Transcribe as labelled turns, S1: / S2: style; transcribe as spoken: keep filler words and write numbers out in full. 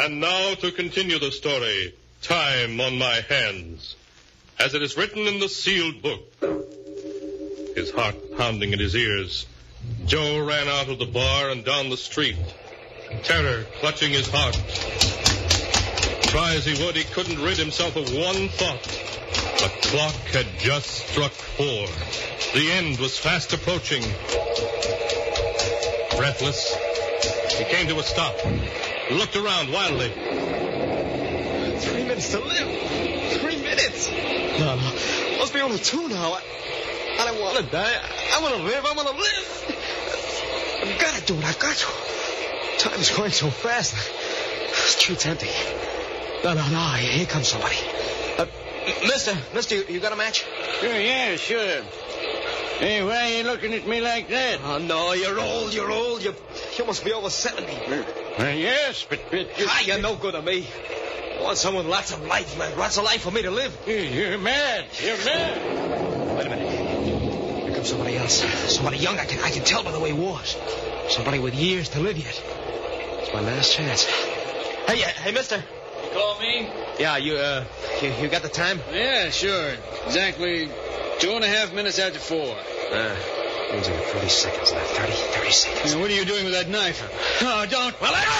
S1: And now to continue the story, Time on My Hands, as it is written in the sealed book. His heart pounding in his ears, Joe ran out of the bar and down the street, terror clutching his heart. Try as he would, he couldn't rid himself of one thought. The clock had just struck four. The end was fast approaching. Breathless, he came to a stop. He looked around wildly.
S2: Three minutes to live. Three minutes. No, no. Must be only two now. I, I don't want to die. I, I want to live. I want to live. I've got to do it. I've got to. Time is going so fast. The street's empty. No, no, no. Here comes somebody. Uh, mister, mister, you, you got a match?
S3: Sure, yeah, sure. Hey, why are you looking at me like that?
S2: Oh, no, you're old, you're old. You, you must be over seventy.
S3: Well, yes, but... but
S2: ah, you're no good to me. I want someone with lots of life, man. Lots of life for me to live.
S3: You're mad. You're mad.
S2: Wait a minute. Here comes somebody else. Somebody young. I can, I can tell by the way he walks. Somebody with years to live yet. It's my last chance. Hey, uh, hey, mister.
S3: You call me?
S2: Yeah, you, uh, you, you got the time?
S3: Yeah, sure. Exactly two and a half minutes after four.
S2: Uh, means I got thirty seconds left. thirty, thirty seconds.
S3: Now, what are you doing with that knife?
S2: Oh, don't. Well, I...